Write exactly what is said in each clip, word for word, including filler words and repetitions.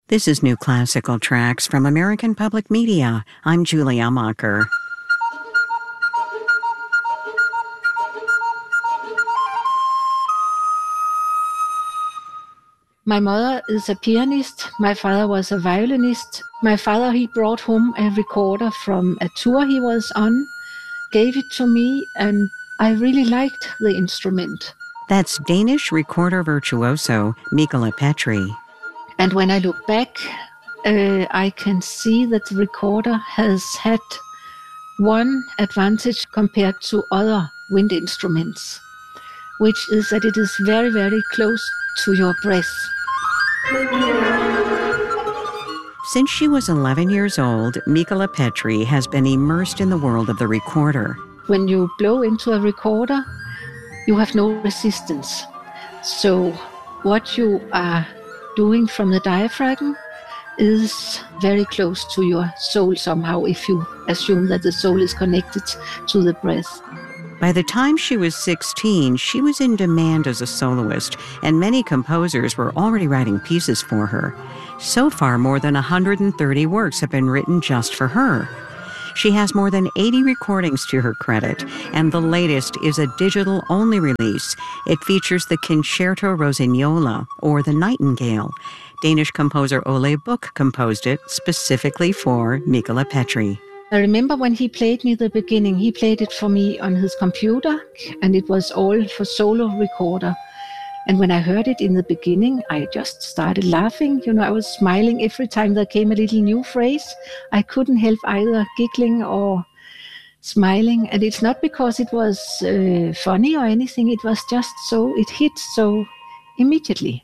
This is New Classical Tracks from American Public Media. I'm Julie Amacher. My mother is a pianist. My father was a violinist. My father, he brought home a recorder from a tour he was on, gave it to me, and I really liked the instrument. That's Danish recorder virtuoso Michala Petri. And when I look back, uh, I can see that the recorder has had one advantage compared to other wind instruments, which is that it is very, very close to your breath. Since she was eleven years old, Michala Petri has been immersed in the world of the recorder. When you blow into a recorder, you have no resistance. So what you are doing from the diaphragm is very close to your soul somehow, if you assume that the soul is connected to the breath. By the time she was sixteen, she was in demand as a soloist, and many composers were already writing pieces for her. So far, more than one hundred thirty works have been written just for her. She has more than eighty recordings to her credit, and the latest is a digital-only release. It features the Concerto Rosignola, or the Nightingale. Danish composer Ole Buch composed it specifically for Michala Petri. I remember when he played me the beginning, he played it for me on his computer, and it was all for solo recorder. And when I heard it in the beginning, I just started laughing. You know, I was smiling every time there came a little new phrase. I couldn't help either giggling or smiling. And it's not because it was uh, funny or anything. It was just so, it hit so immediately.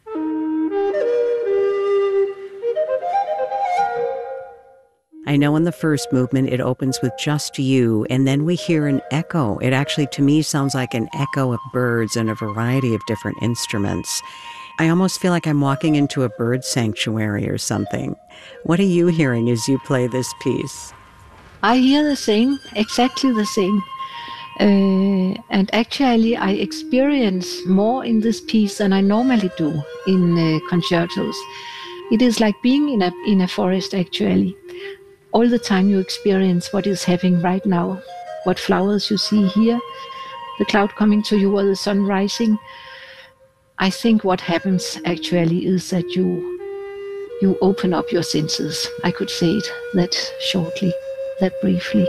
I know in the first movement it opens with Just You, and then we hear an echo. It actually, to me, sounds like an echo of birds and a variety of different instruments. I almost feel like I'm walking into a bird sanctuary or something. What are you hearing as you play this piece? I hear the same, exactly the same. Uh, and actually, I experience more in this piece than I normally do in uh, concertos. It is like being in a in a forest, actually. All the time you experience what is happening right now, what flowers you see here, the cloud coming to you or the sun rising. I think what happens actually is that you you open up your senses. I could say it that shortly, that briefly.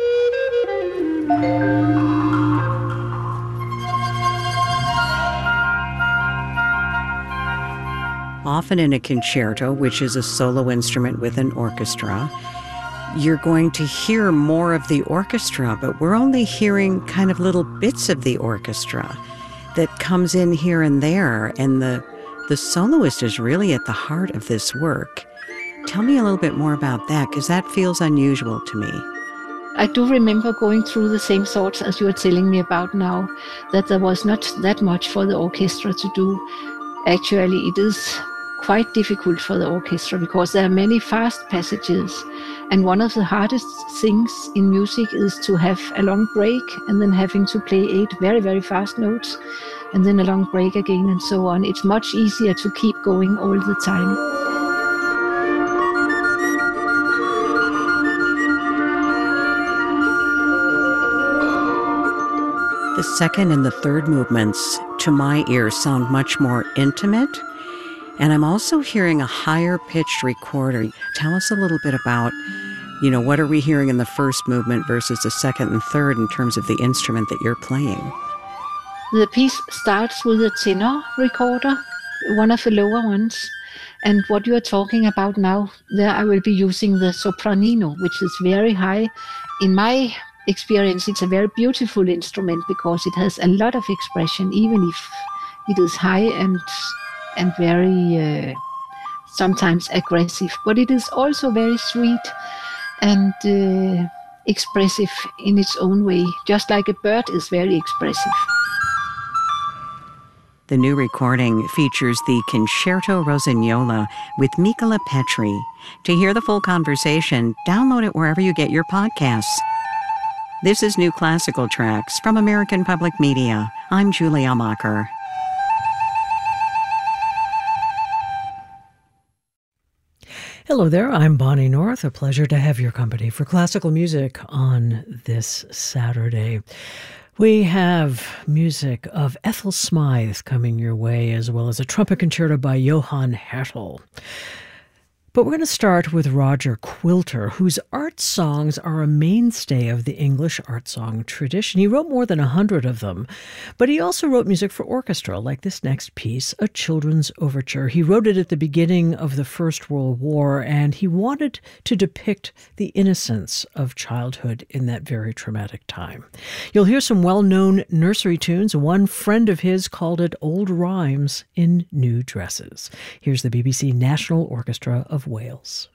Often in a concerto, which is a solo instrument with an orchestra, you're going to hear more of the orchestra, but we're only hearing kind of little bits of the orchestra that comes in here and there, and the the soloist is really at the heart of this work. Tell me a little bit more about that, because that feels unusual to me. I do remember going through the same thoughts as you are telling me about now, that there was not that much for the orchestra to do. Actually, it is quite difficult for the orchestra because there are many fast passages. And one of the hardest things in music is to have a long break and then having to play eight very, very fast notes and then a long break again and so on. It's much easier to keep going all the time. The second and the third movements, to my ear, sound much more intimate. And I'm also hearing a higher pitched recorder. Tell us a little bit about, you know, what are we hearing in the first movement versus the second and third in terms of the instrument that you're playing? The piece starts with a tenor recorder, one of the lower ones. And what you are talking about now, there I will be using the sopranino, which is very high. In my experience, it's a very beautiful instrument because it has a lot of expression, even if it is high and and very uh, sometimes aggressive, but it is also very sweet and uh, expressive in its own way, just like a bird is very expressive. The new recording features the Concerto Rosignola with Michala Petri. To hear the full conversation, download it wherever you get your podcasts. This is New Classical Tracks from American Public Media. I'm Julie Amacher. Hello there, I'm Bonnie North. A pleasure to have your company for classical music on this Saturday. We have music of Ethel Smythe coming your way, as well as a trumpet concerto by Johann Hertel. But we're going to start with Roger Quilter, whose art songs are a mainstay of the English art song tradition. He wrote more than a hundred of them, but he also wrote music for orchestra, like this next piece, a children's overture. He wrote it at the beginning of the First World War, and he wanted to depict the innocence of childhood in that very traumatic time. You'll hear some well-known nursery tunes. One friend of his called it Old Rhymes in New Dresses. Here's the B B C National Orchestra of Wales.